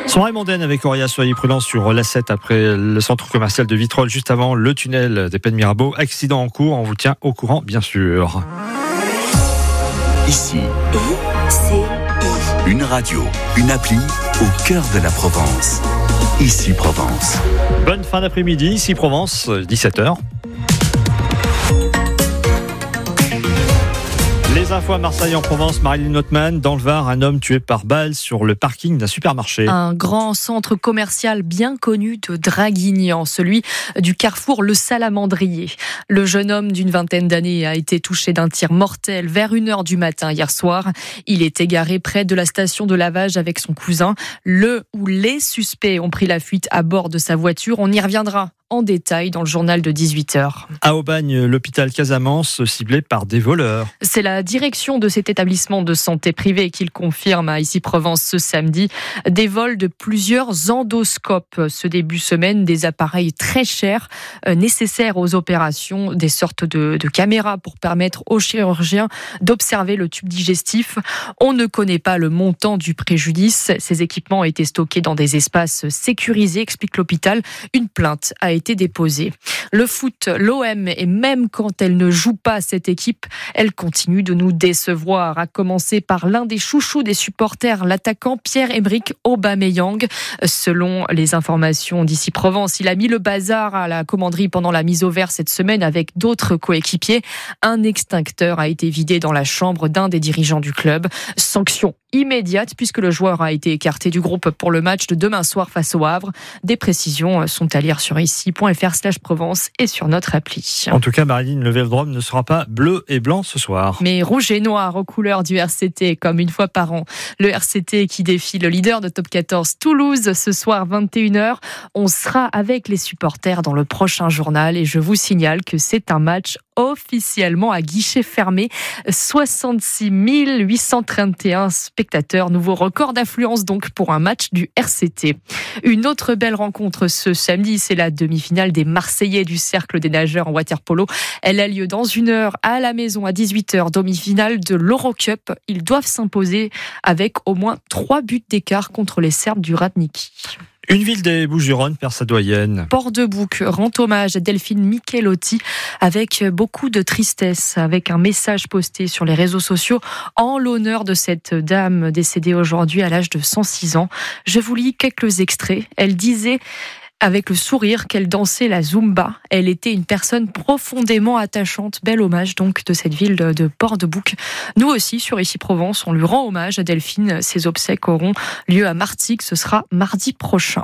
Son Raymondaine avec Auréa, soyez prudents sur l'A7 après le centre commercial de Vitrolles, juste avant le tunnel des Pennes Mirabeau. Accident en cours, on vous tient au courant, bien sûr. Ici, une radio, une appli au cœur de la Provence. Ici Provence. Bonne fin d'après-midi, ici Provence, 17h. Les infos à Marseille en Provence, Marilyn Notman. Dans le Var, un homme tué par balle sur le parking d'un supermarché. Un grand centre commercial bien connu de Draguignan, celui du carrefour Le Salamandrier. Le jeune homme d'une vingtaine d'années a été touché d'un tir mortel vers 1h du matin hier soir. Il est égaré près de la station de lavage avec son cousin. Le ou les suspects ont pris la fuite à bord de sa voiture. On y reviendra en détail dans le journal de 18h. À Aubagne, l'hôpital Casamance ciblé par des voleurs. C'est la direction de cet établissement de santé privé qui le confirme à Ici Provence ce samedi. Des vols de plusieurs endoscopes ce début semaine, des appareils très chers nécessaires aux opérations, des sortes de caméras pour permettre aux chirurgiens d'observer le tube digestif. On ne connaît pas le montant du préjudice. Ces équipements ont été stockés dans des espaces sécurisés, explique l'hôpital. Une plainte a été déposée. Le foot, l'OM, et même quand elle ne joue pas, cette équipe, elle continue de nous décevoir, à commencer par l'un des chouchous des supporters, l'attaquant Pierre-Emerick Aubameyang. Selon les informations d'Ici Provence, il a mis le bazar à la commanderie pendant la mise au vert cette semaine avec d'autres coéquipiers. Un extincteur a été vidé dans la chambre d'un des dirigeants du club. Sanction immédiate puisque le joueur a été écarté du groupe pour le match de demain soir face au Havre. Des précisions sont à lire sur ici.fr/Provence et sur notre appli. En tout cas, Marilyn, le Vélodrome ne sera pas bleu et blanc ce soir. Mais rouge et noir aux couleurs du RCT, comme une fois par an. Le RCT qui défie le leader de Top 14, Toulouse, ce soir 21h. On sera avec les supporters dans le prochain journal et je vous signale que c'est un match officiellement à guichet fermé. 66 831 spectateurs. Nouveau record d'affluence donc pour un match du RCT. Une autre belle rencontre ce samedi, c'est la demi-finale des Marseillais du Cercle des nageurs en water-polo. Elle a lieu dans 1 heure à la maison à 18h, demi-finale de l'Eurocup. Ils doivent s'imposer avec au moins 3 buts d'écart contre les Serbes du Radniki. Une ville des Bouches-du-Rhône perd sa doyenne. Port-de-Bouc rend hommage à Delphine Michelotti avec beaucoup de tristesse, avec un message posté sur les réseaux sociaux en l'honneur de cette dame décédée aujourd'hui à l'âge de 106 ans. Je vous lis quelques extraits. Elle disait avec le sourire qu'elle dansait la Zumba. Elle était une personne profondément attachante. Bel hommage donc de cette ville de Port-de-Bouc. Nous aussi, sur Ici Provence, on lui rend hommage à Delphine. Ses obsèques auront lieu à Martigues. Ce sera mardi prochain.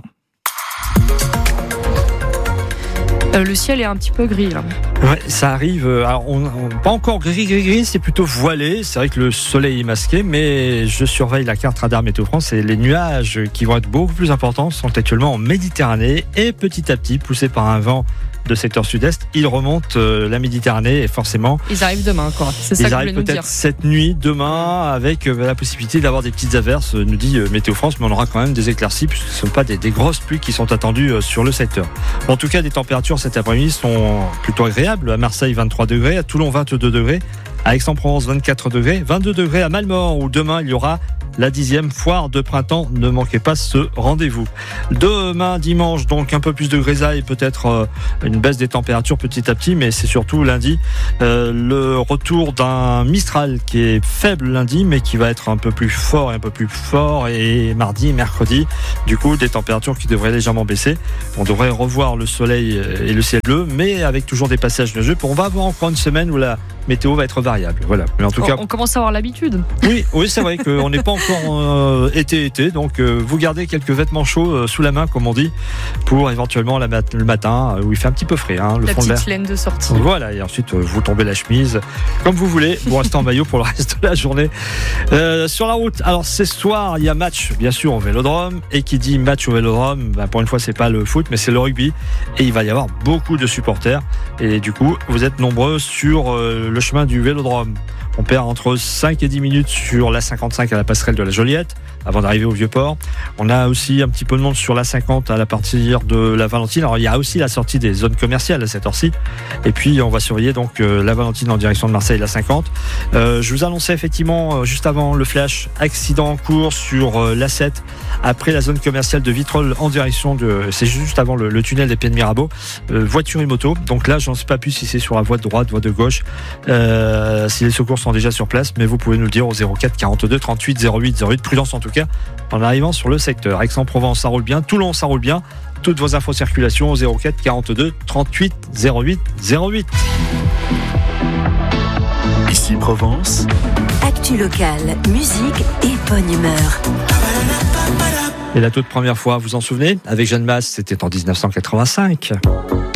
Le ciel est un petit peu gris là. Ouais, ça arrive. Alors, pas encore gris, c'est plutôt voilé. C'est vrai que le soleil est masqué, mais je surveille la carte radar Météo France et les nuages qui vont être beaucoup plus importants sont actuellement en Méditerranée et petit à petit, poussés par un vent de secteur sud-est, ils remontent la Méditerranée et forcément... Ils arrivent demain encore, c'est ça que je voulais nous dire. Ils arrivent peut-être cette nuit, demain, avec la possibilité d'avoir des petites averses, nous dit Météo France, mais on aura quand même des éclaircies puisque ce ne sont pas des grosses pluies qui sont attendues sur le secteur. En tout cas, des températures cet après-midi sont plutôt agréables. À Marseille, 23 degrés, à Toulon, 22 degrés, à Aix-en-Provence, 24 degrés, 22 degrés à Malmort où demain il y aura la 10e foire de printemps. Ne manquez pas ce rendez-vous. Demain dimanche, donc un peu plus de grisaille, peut-être une baisse des températures petit à petit, mais c'est surtout lundi le retour d'un Mistral qui est faible lundi, mais qui va être un peu plus fort et mardi, mercredi. Du coup, des températures qui devraient légèrement baisser. On devrait revoir le soleil et le ciel bleu, mais avec toujours des passages nuageux. On va avoir encore une semaine où la météo va être variable. Voilà. Mais en tout cas, on commence à avoir l'habitude. Oui, c'est vrai qu'on n'est pas encore été, donc vous gardez quelques vêtements chauds sous la main, comme on dit, pour éventuellement le matin où il fait un petit peu frais. Le la fond de petite laine de sortie. Voilà, et ensuite vous tombez la chemise comme vous voulez. Vous restez en maillot pour le reste de la journée. Sur la route, alors ce soir, il y a match, bien sûr, au Vélodrome. Et qui dit match au Vélodrome, pour une fois, c'est pas le foot, mais c'est le rugby. Et il va y avoir beaucoup de supporters. Et du coup, vous êtes nombreux sur le chemin du Vélodrome. On perd entre 5 et 10 minutes sur l'A55 à la passerelle de la Joliette, avant d'arriver au Vieux-Port. On a aussi un petit peu de monde sur l'A50 à partir de la Valentine. Alors, il y a aussi la sortie des zones commerciales à cette heure-ci. Et puis, on va surveiller donc la Valentine en direction de Marseille, l'A50. Je vous annonçais effectivement, juste avant le flash, accident en cours sur l'A7, après la zone commerciale de Vitrolles en direction c'est juste avant le tunnel des Pieds de Mirabeau. Voiture et moto. Donc là, j'en sais pas plus si c'est sur la voie de droite, voie de gauche, si les secours sont déjà sur place, mais vous pouvez nous le dire au 04 42 38 08 08. Prudence en tout cas en arrivant sur le secteur. Aix-en-Provence, ça roule bien. Toulon, ça roule bien. Toutes vos infos circulation au 04 42 38 08 08. Ici Provence. Actu locale, musique et bonne humeur. Et la toute première fois, vous vous en souvenez, avec Jeanne Masse, c'était en 1985.